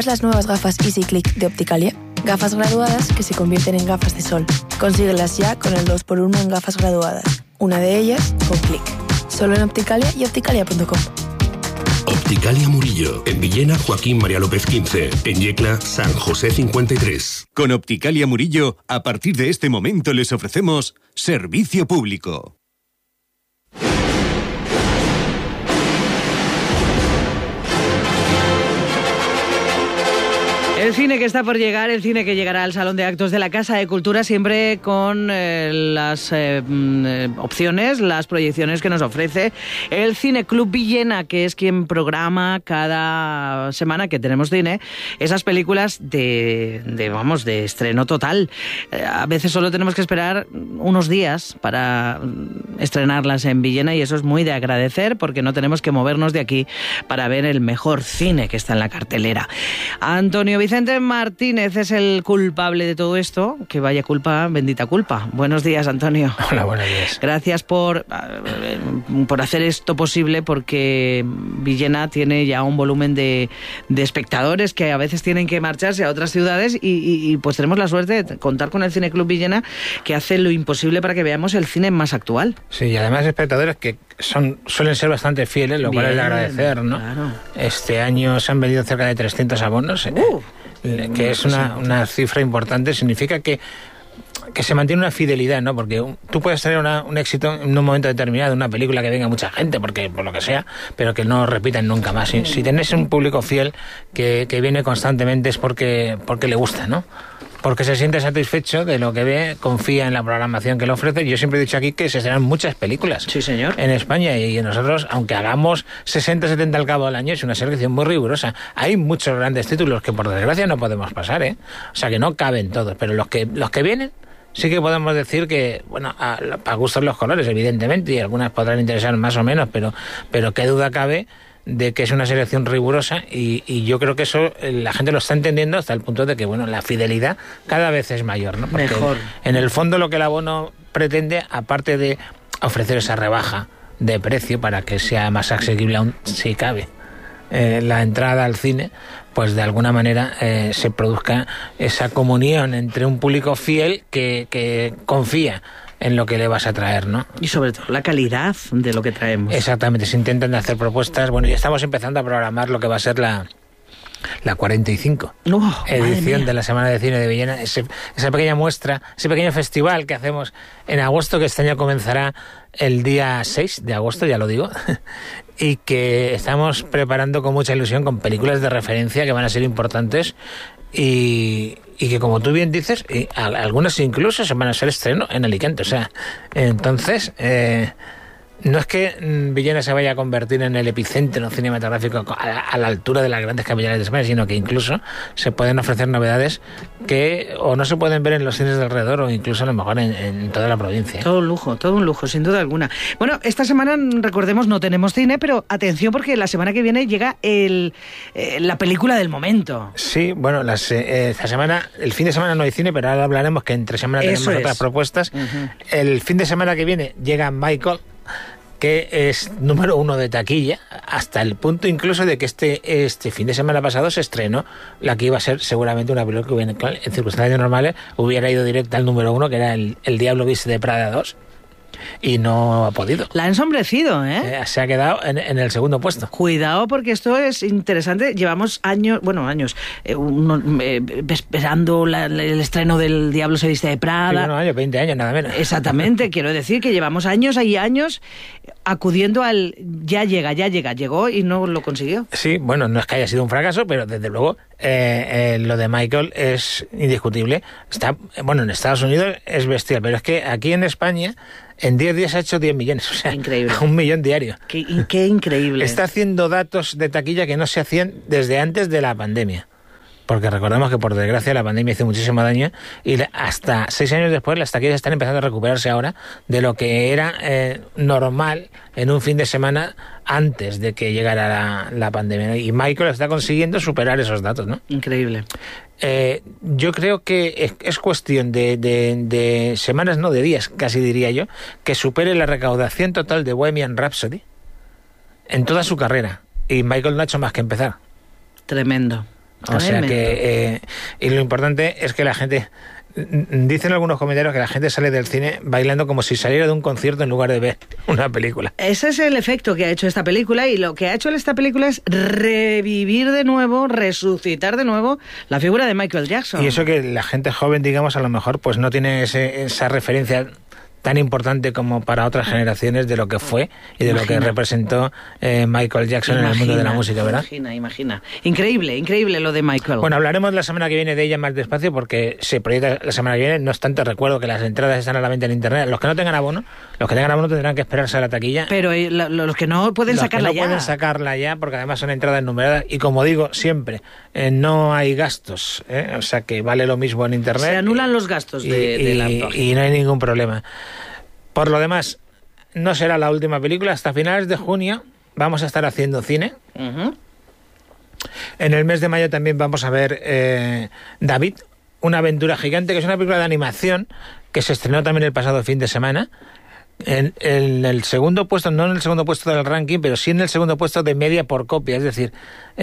Las nuevas gafas Easy Click de Opticalia. Gafas graduadas que se convierten en gafas de sol. Consíguelas ya con el 2x1 en gafas graduadas. Una de ellas con clic. Solo en Opticalia y opticalia.com. Opticalia Murillo. En Villena, Joaquín María López 15. En Yecla, San José 53. Con Opticalia Murillo, a partir de este momento les ofrecemos servicio público. El cine que está por llegar, el cine que llegará al Salón de Actos de la Casa de Cultura, siempre con las opciones, las proyecciones que nos ofrece el Cine Club Villena, que es quien programa cada semana que tenemos cine, esas películas de estreno total. A veces solo tenemos que esperar unos días para estrenarlas en Villena y eso es muy de agradecer porque no tenemos que movernos de aquí para ver el mejor cine que está en la cartelera. Antonio Vicente Martínez es el culpable de todo esto. Que vaya culpa, bendita culpa. Buenos días, Antonio. Hola, buenos días. Gracias por hacer esto posible, porque Villena tiene ya un volumen de espectadores que a veces tienen que marcharse a otras ciudades y pues tenemos la suerte de contar con el Cine Club Villena, que hace lo imposible para que veamos el cine más actual. Sí, y además espectadores que suelen ser bastante fieles, lo cual es de agradecer, ¿no? Claro. Este año se han vendido cerca de 300 abonos, que es una cifra importante. Significa que se mantiene una fidelidad, ¿no? Porque tú puedes tener un éxito en un momento determinado, una película que venga mucha gente, porque por lo que sea, pero que no repitan nunca más. Si tenés un público fiel que viene constantemente es porque le gusta, ¿no? Porque se siente satisfecho de lo que ve, confía en la programación que le ofrece. Yo siempre he dicho aquí que se estrenan muchas películas, sí, señor, en España, y nosotros, aunque hagamos 60, 70 al cabo del año, es una selección muy rigurosa. Hay muchos grandes títulos que por desgracia no podemos pasar, ¿eh? O sea, que no caben todos, pero los que vienen sí que podemos decir que, bueno, para gustos los colores, evidentemente, y algunas podrán interesar más o menos, pero qué duda cabe de que es una selección rigurosa y yo creo que eso la gente lo está entendiendo hasta el punto de que, bueno, la fidelidad cada vez es mayor, ¿no? Porque mejor. En el fondo lo que el abono pretende, aparte de ofrecer esa rebaja de precio para que sea más asequible aún, si cabe, la entrada al cine, pues de alguna manera se produzca esa comunión entre un público fiel que confía en lo que le vas a traer, ¿no? Y sobre todo la calidad de lo que traemos. Exactamente, se intentan hacer propuestas. Bueno, ya estamos empezando a programar lo que va a ser la 45 edición de la Semana de Cine de Villena, esa pequeña muestra, ese pequeño festival que hacemos en agosto, que este año comenzará el día 6 de agosto, ya lo digo, y que estamos preparando con mucha ilusión, con películas de referencia que van a ser importantes y que, como tú bien dices, algunas incluso se van a hacer estreno en Alicante. O sea, entonces no es que Villena se vaya a convertir en el epicentro cinematográfico a la altura de las grandes capitales de España, sino que incluso se pueden ofrecer novedades que o no se pueden ver en los cines de alrededor o incluso a lo mejor en toda la provincia. Todo un lujo, sin duda alguna. Bueno, esta semana, recordemos, no tenemos cine, pero atención porque la semana que viene llega la película del momento. Sí, bueno, esta semana, el fin de semana no hay cine, pero ahora hablaremos que entre semana tenemos otras propuestas. Uh-huh. El fin de semana que viene llega Michael, que es número 1 de taquilla, hasta el punto incluso de que este fin de semana pasado se estrenó la que iba a ser seguramente una película que en circunstancias normales hubiera ido directa al número 1, que era el Diablo Viste de Prada 2. Y no ha podido. La ha ensombrecido, ¿eh? Se ha quedado en el segundo puesto. Cuidado, porque esto es interesante. Llevamos años, esperando el estreno del Diablo se viste de Prada. Sí, 20 años, nada menos. Exactamente, quiero decir que llevamos años acudiendo al llegó y no lo consiguió. Sí, bueno, no es que haya sido un fracaso, pero desde luego lo de Michael es indiscutible. En Estados Unidos es bestial, pero es que aquí en España en 10 días ha hecho 10 millones, o sea, increíble. 1 millón diario. Qué increíble. Está haciendo datos de taquilla que no se hacían desde antes de la pandemia. Porque recordemos que, por desgracia, la pandemia hizo muchísimo daño y hasta 6 años después las taquillas están empezando a recuperarse ahora de lo que era normal en un fin de semana antes de que llegara la pandemia. Y Michael está consiguiendo superar esos datos, ¿no? Increíble. Yo creo que es cuestión de semanas, no de días, casi diría yo, que supere la recaudación total de Bohemian Rhapsody en toda su carrera. Y Michael no ha hecho más que empezar. Tremendo. O sea que... y lo importante es que la gente... Dicen algunos comentarios que la gente sale del cine bailando como si saliera de un concierto en lugar de ver una película. Ese es el efecto que ha hecho esta película, y lo que ha hecho esta película es revivir de nuevo, resucitar de nuevo la figura de Michael Jackson. Y eso que la gente joven, digamos, a lo mejor pues no tiene esa referencia tan importante como para otras generaciones de lo que fue y de lo que representó Michael Jackson en el mundo de la música, ¿verdad? Imagina. Increíble lo de Michael. Bueno, hablaremos la semana que viene de ella más despacio porque se proyecta la semana que viene. No obstante, recuerdo que las entradas están a la venta en internet. Los que no tengan abono tendrán que esperarse a la taquilla. Pero los que no pueden sacarla ya. Pueden sacarla ya porque además son entradas numeradas y, como digo siempre, no hay gastos, o sea que vale lo mismo en internet. Se anulan los gastos de la página. Y no hay ningún problema. Por lo demás, no será la última película. Hasta finales de junio vamos a estar haciendo cine. Uh-huh. En el mes de mayo también vamos a ver David, una aventura gigante, que es una película de animación que se estrenó también el pasado fin de semana. En el segundo puesto, no en el segundo puesto del ranking, pero sí en el segundo puesto de media por copia. Es decir,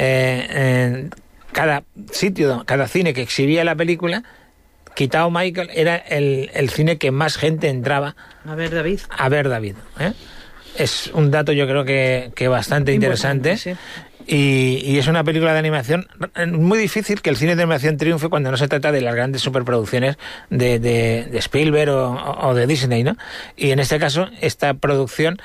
cada cine que exhibía la película, quitado Michael, era el cine que más gente entraba a ver David. Es un dato, yo creo que bastante interesante. Sí. Y es una película de animación muy difícil que el cine de animación triunfe cuando no se trata de las grandes superproducciones de Spielberg o de Disney, ¿no? Y en este caso, esta producción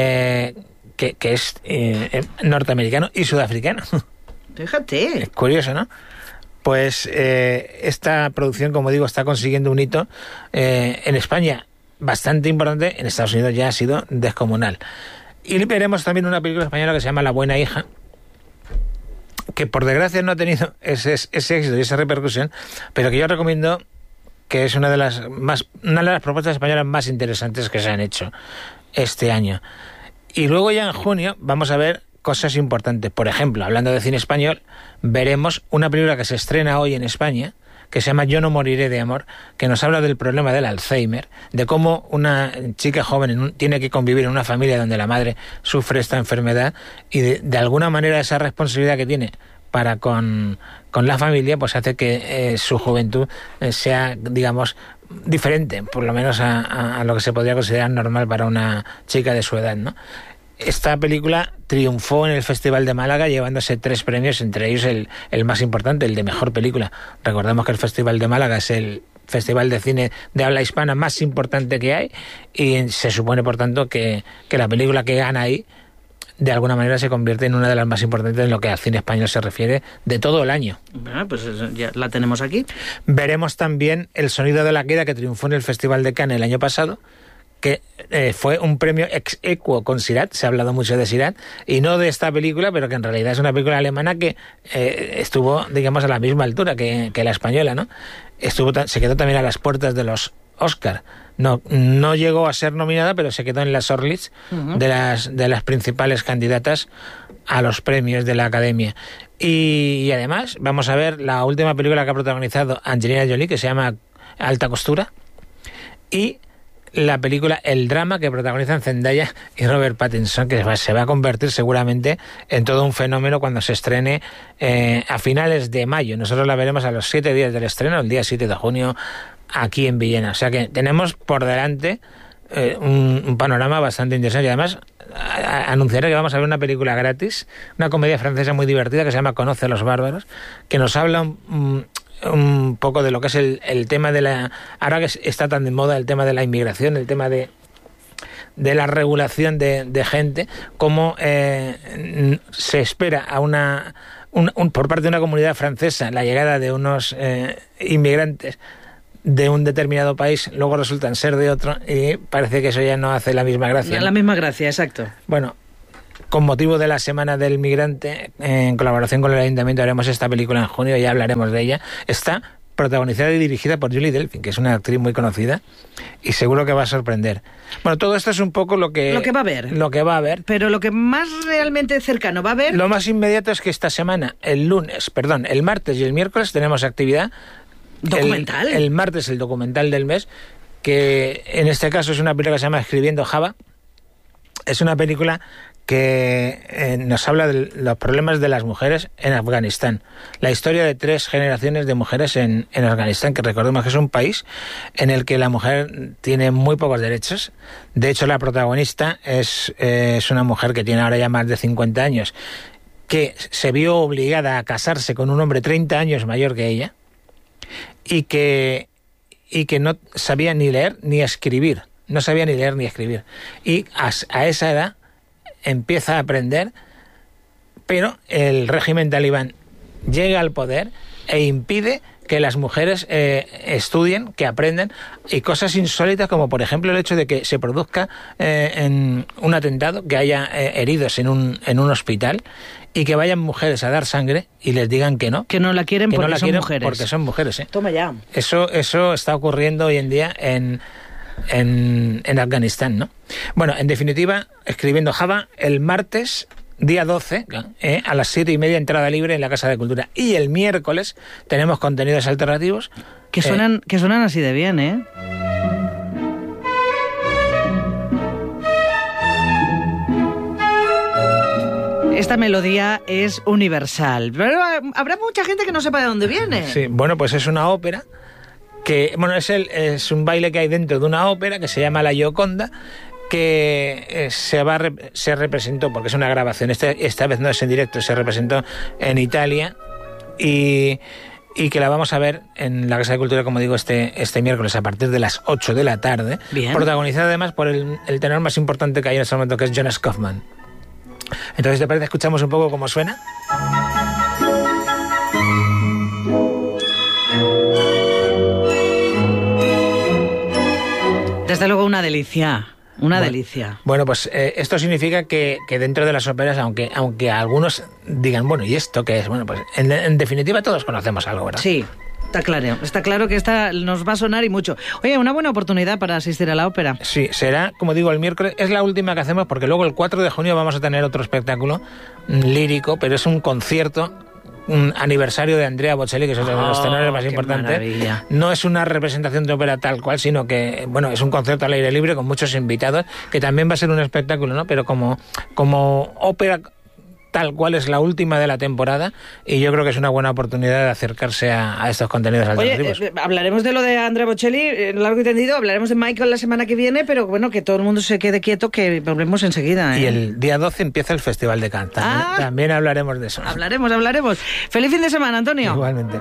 que es norteamericano y sudafricano. Fíjate. Es curioso, ¿no? Pues esta producción, como digo, está consiguiendo un hito en España bastante importante, en Estados Unidos ya ha sido descomunal. Y veremos también una película española que se llama La buena hija, que por desgracia no ha tenido ese éxito y esa repercusión, pero que yo recomiendo, que es una de las propuestas españolas más interesantes que se han hecho este año. Y luego ya en junio vamos a ver cosas importantes. Por ejemplo, hablando de cine español, veremos una película que se estrena hoy en España, que se llama Yo no moriré de amor, que nos habla del problema del Alzheimer, de cómo una chica joven tiene que convivir en una familia donde la madre sufre esta enfermedad y de alguna manera esa responsabilidad que tiene para con la familia pues hace que su juventud sea, digamos, diferente, por lo menos a lo que se podría considerar normal para una chica de su edad, ¿no? Esta película triunfó en el Festival de Málaga llevándose 3 premios, entre ellos el más importante, el de Mejor Película. Recordemos que el Festival de Málaga es el festival de cine de habla hispana más importante que hay y se supone, por tanto, que la película que gana ahí de alguna manera se convierte en una de las más importantes en lo que al cine español se refiere de todo el año. Bueno, pues ya la tenemos aquí. Veremos también El sonido de la queda, que triunfó en el Festival de Cannes el año pasado, que fue un premio ex aequo con Sirat. Se ha hablado mucho de Sirat y no de esta película, pero que en realidad es una película alemana que estuvo, digamos, a la misma altura que la española, ¿no? Se quedó también a las puertas de los Oscar. No llegó a ser nominada, pero se quedó en la shortlist de las principales candidatas a los premios de la Academia. Y además vamos a ver la última película que ha protagonizado Angelina Jolie, que se llama Alta Costura, y la película El drama que protagonizan Zendaya y Robert Pattinson, que se va a convertir seguramente en todo un fenómeno cuando se estrene a finales de mayo. Nosotros la veremos a los 7 días del estreno, el día 7 de junio, aquí en Villena. O sea que tenemos por delante un panorama bastante interesante. Y además anunciaré que vamos a ver una película gratis, una comedia francesa muy divertida que se llama Conoce a los bárbaros, que nos habla un poco de lo que es el tema de la... Ahora que está tan de moda el tema de la inmigración, el tema de la regulación de gente, cómo se espera por parte de una comunidad francesa la llegada de unos inmigrantes de un determinado país, luego resultan ser de otro y parece que eso ya no hace la misma gracia. La misma gracia, exacto. Bueno, con motivo de la Semana del Migrante, en colaboración con el Ayuntamiento haremos esta película en junio, ya hablaremos de ella. Está protagonizada y dirigida por Julie Delphin, que es una actriz muy conocida y seguro que va a sorprender. Bueno, todo esto es un poco lo que va a haber. Lo que va a haber. Pero lo que más realmente cercano va a haber... Lo más inmediato es que esta semana, el martes y el miércoles tenemos actividad. ¿Documental? El martes el documental del mes, que en este caso es una película que se llama Escribiendo Java. Es una película que nos habla de los problemas de las mujeres en Afganistán. La historia de 3 generaciones de mujeres en Afganistán, que recordemos que es un país en el que la mujer tiene muy pocos derechos. De hecho, la protagonista es una mujer que tiene ahora ya más de 50 años, que se vio obligada a casarse con un hombre 30 años mayor que ella y que no sabía ni leer ni escribir. No sabía ni leer ni escribir. Y a esa edad empieza a aprender, pero el régimen talibán llega al poder e impide que las mujeres estudien, que aprendan, y cosas insólitas como por ejemplo el hecho de que se produzca en un atentado, que haya heridos en un hospital y que vayan mujeres a dar sangre y les digan que no. Que no la quieren porque no son mujeres. Porque son mujeres, ¿eh? Toma ya. Eso está ocurriendo hoy en día en Afganistán, ¿no? Bueno, en definitiva, escribiendo Java, el martes, día 12, a las 7:30, entrada libre en la Casa de Cultura. Y el miércoles tenemos contenidos alternativos. Que suenan así de bien, ¿eh? Esta melodía es universal, pero habrá mucha gente que no sepa de dónde viene. Sí, bueno, pues es una ópera que, bueno, es un baile que hay dentro de una ópera que se llama La Gioconda, que se representó, porque es una grabación, esta vez no es en directo, se representó en Italia y que la vamos a ver en la Casa de Cultura, como digo, este miércoles a partir de las 8 de la tarde. Bien. Protagonizada además por el tenor más importante que hay en este momento, que es Jonas Kaufmann. Entonces, ¿te parece? Escuchamos un poco cómo suena. Desde luego una delicia. Delicia. Bueno, pues esto significa que dentro de las óperas, aunque algunos digan, bueno, ¿y esto qué es? Bueno, pues en definitiva todos conocemos algo, ¿verdad? Sí, está claro que esta nos va a sonar y mucho. Oye, una buena oportunidad para asistir a la ópera. Sí, será, como digo, el miércoles. Es la última que hacemos porque luego el 4 de junio vamos a tener otro espectáculo lírico, pero es un concierto, un aniversario de Andrea Bocelli, que es uno de los tenores más importantes. Maravilla. No es una representación de ópera tal cual, sino que, bueno, es un concierto al aire libre con muchos invitados, que también va a ser un espectáculo, ¿no? Pero como ópera tal cual es la última de la temporada, y yo creo que es una buena oportunidad de acercarse a estos contenidos alternativos. Oye, hablaremos de lo de Andrea Bocelli, largo y tendido, hablaremos de Michael la semana que viene, pero bueno, que todo el mundo se quede quieto, que volvemos enseguida, ¿eh? Y el día 12 empieza el Festival de Cannes. También hablaremos de eso. Hablaremos. Feliz fin de semana, Antonio. Igualmente.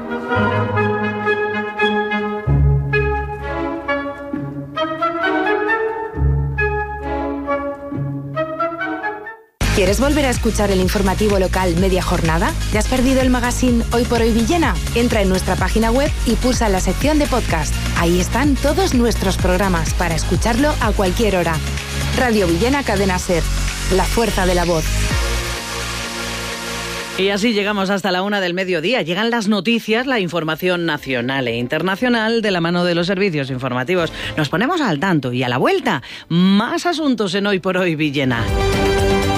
¿Quieres volver a escuchar el informativo local Media Jornada? ¿Te has perdido el magazine Hoy por Hoy Villena? Entra en nuestra página web y pulsa la sección de podcast. Ahí están todos nuestros programas para escucharlo a cualquier hora. Radio Villena Cadena Ser. La fuerza de la voz. Y así llegamos hasta la 1 del mediodía. Llegan las noticias, la información nacional e internacional de la mano de los servicios informativos. Nos ponemos al tanto y a la vuelta, más asuntos en Hoy por Hoy Villena.